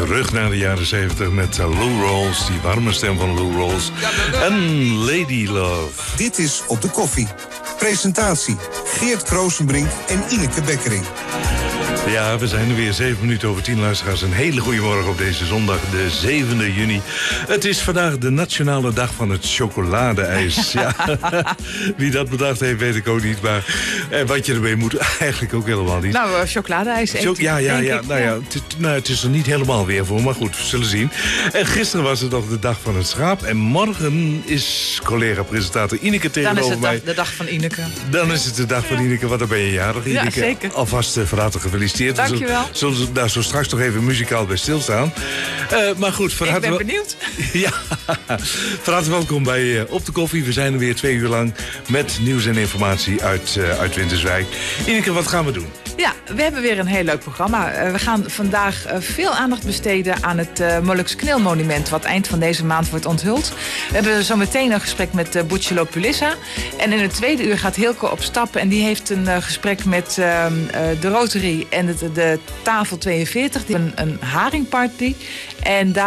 terug naar de jaren 70 met Lou Rawls, die warme stem van Lou Rawls. En Lady Love. Dit is Op de Koffie. Presentatie Geert Kroosenbrink en Ineke Bekkering. Ja, we zijn er weer 7:07, luisteraars. Een hele goede morgen op deze zondag, de 7e juni. Het is vandaag de nationale dag van het chocoladeijs. Ja, wie dat bedacht heeft, weet ik ook niet. Maar wat je ermee moet, eigenlijk ook helemaal niet. Nou, chocoladeijs eten, het is er niet helemaal weer voor, maar goed, we zullen zien. En gisteren was het nog de dag van het schaap. En morgen is collega-presentator Ineke tegenover mij. Dan is het de dag van Ineke. Dan is het de dag van Ineke, want dan ben je jarig, Ineke. Ja, zeker. Alvast van harte gefeliciteerd. Dankjewel. Zullen we daar zo straks nog even muzikaal bij stilstaan. Maar goed, ik ben benieuwd. Ja, van harte welkom bij Op de Koffie. We zijn er weer 2 uur lang met nieuws en informatie uit Winterswijk. Ineke, wat gaan we doen? Ja, we hebben weer een heel leuk programma. We gaan vandaag veel aandacht besteden aan het Molux Knil-monument, wat eind van deze maand wordt onthuld. We hebben zo meteen een gesprek met Buccello Pulissa. En in het tweede uur gaat Hilke op stap en die heeft een gesprek met de Rotary en de tafel 42. Die hebben een haringparty. En daar